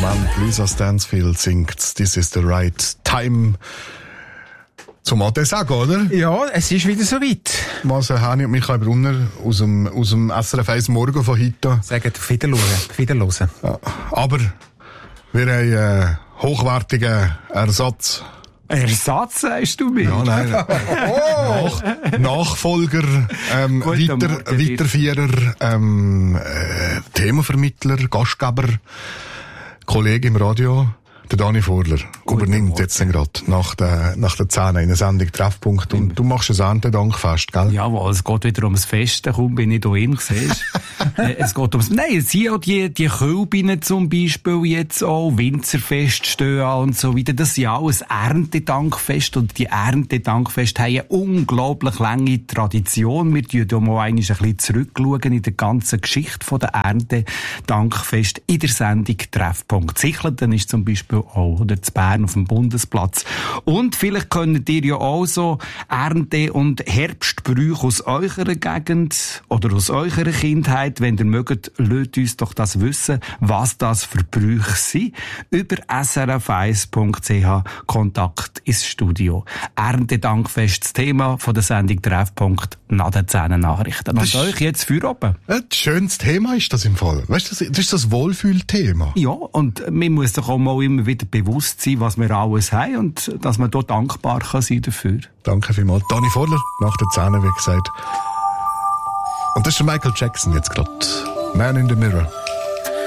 Moment. Lisa Stansfield singt «This is the right time». Zum Ade sagen, oder? Ja, es ist wieder soweit. Was Hani und Michael Brunner aus dem SRF 1 Morgen von heute. Sagen auf Wiederhören. Ja, aber wir haben hochwertigen Ersatz. Ersatz, sagst du mir? Ja, nein. Nachfolger, Weiterführer, Themenvermittler, Gastgeber, Kollege im Radio. Der Dani Vorler übernimmt jetzt gerade nach der 10 eine Sendung Treffpunkt. Und du machst ein Erntedankfest, gell? Jawohl, es geht wieder ums Fest. Kaum bin ich da hin, siehst es geht ums, nein, es sind auch die Kölbinnen zum Beispiel jetzt auch, Winzerfest stehen an und so weiter. Das ist ja auch ein Erntedankfest. Und die Erntedankfest haben eine unglaublich lange Tradition. Wir schauen da mal ein bisschen zurückschauen in der ganzen Geschichte der Erntedankfest in der Sendung Treffpunkt. Sichleten ist zum Beispiel auch, oder zu Bern auf dem Bundesplatz. Und vielleicht könnt ihr ja auch so Ernte- und Herbstbrüche aus eurer Gegend oder aus eurer Kindheit, wenn ihr mögt, lasst uns doch das wissen, was das für Brüche sind. Über srf1.ch Kontakt ins Studio. Erntedankfest, das Thema von der Sendung Treffpunkt nach den 10 Nachrichten. Und euch jetzt für oben. Ein schönes Thema ist das im Fall. Weißt du, das ist das Wohlfühlthema. Ja, und man muss doch auch mal immer wieder bewusst sein, was wir alles haben und dass man dort dankbar kann sein dafür. Danke vielmals. Dani Vorler, nach der 10, wie gesagt. Und das ist der Michael Jackson jetzt gerade. Man in the Mirror.